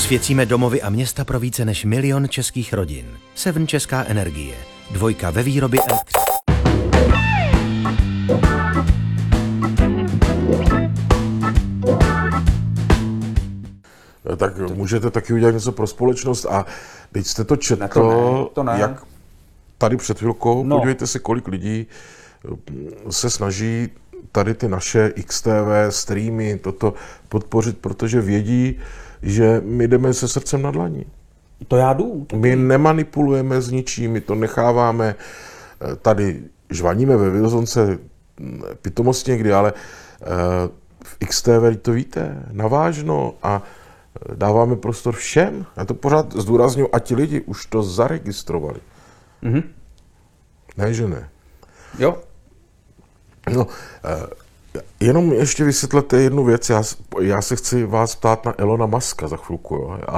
Osvěcíme domovy a města pro více než 1 000 000 českých rodin. Seven Česká energie. 2 ve výrobě elektřiny. Tak můžete taky udělat něco pro společnost a teď jste to četl, to ne. Jak tady před chvilkou, podívejte se, kolik lidí se snaží tady ty naše XTV streamy, toto podpořit, protože vědí, že my jdeme se srdcem na dlaní. To já jdu. My nemanipulujeme s ničím, my to necháváme, tady žvaníme ve Vilzonce pitomost někdy, ale v XTV to víte, navážno a dáváme prostor všem. Já to pořád zdůrazňuji a ti lidi už to zaregistrovali. Mhm. Ne, že ne. Jo. No, jenom ještě vysvětlete jednu věc. Já se chci vás ptát na Elona Muska za chvilku. Jo?